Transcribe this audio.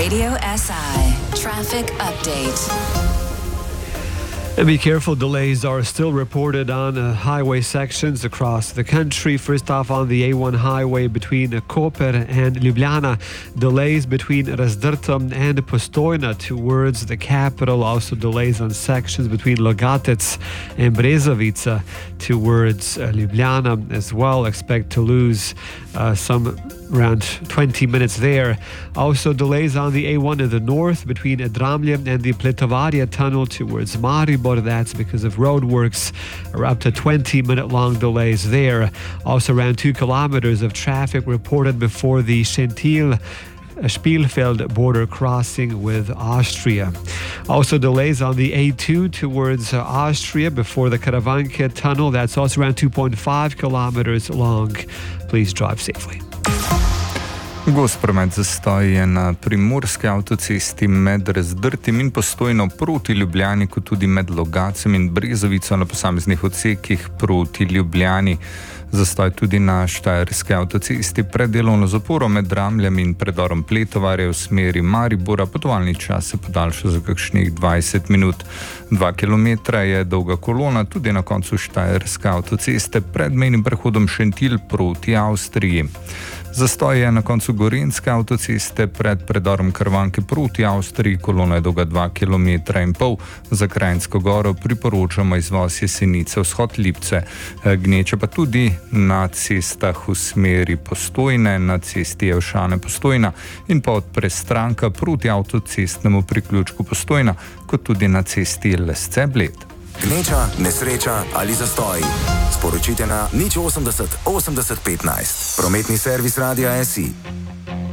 Radio SI Traffic Update. And be careful, delays are still reported on highway sections across the country. First off, on the A1 highway between Koper and Ljubljana, delays between Razdrta and Postojna towards the capital. Also delays on sections between Logatec and Brezovica towards Ljubljana as well. Expect to lose some around 20 minutes there. Also delays on the A1 in the north between Dramlje and the Pletovarje tunnel towards Maribor. That's because of roadworks, or up to 20-minute long delays there. Also around 2 kilometers of traffic reported before the Schentil Spielfeld border crossing with Austria. Also delays on the A2 towards Austria before the Karavanke tunnel. That's also around 2.5 kilometers long. Please drive safely. Gost promet zastoj je na primorski avtocesti med Razdrtim in Postojno proti Ljubljani, kot tudi med Logacem in Brezovico na posameznih odsekih proti Ljubljani. Zastoj tudi na štajerski avtocesti pred delovno zaporo med Dramljem in predorom Pletovarje v smeri Maribora. Potovalni čas se podaljša za kakšnih 20 minut. 2 kilometra je dolga kolona tudi na koncu štajerske avtoceste pred mejnim prehodom Šentil proti Avstriji. Zastoj je na koncu Gorenjske avtoceste pred predorom Krvanke proti Avstriji, kolona je dolga 2,5 km. Za Krajinsko goro priporočamo izvoz Jesenice, vzhod Lipce. Gneče pa tudi na cestah v smeri Postojne, na cesti Evšane Postojna in pa od Prestranka proti avtocestnemu priključku Postojna, kot tudi na cesti Lesce Bled. Gneča, nesreča ali zastoj. Sporočite na 080 80 15. Prometni servis Radia SI.